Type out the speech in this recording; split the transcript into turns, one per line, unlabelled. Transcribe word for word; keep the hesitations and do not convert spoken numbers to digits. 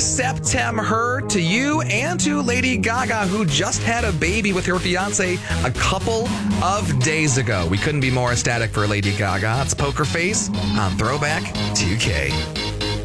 September to you and to Lady Gaga, who just had a baby with her fiance a couple of days ago. We couldn't be more ecstatic for Lady Gaga. It's Poker Face on Throwback two K.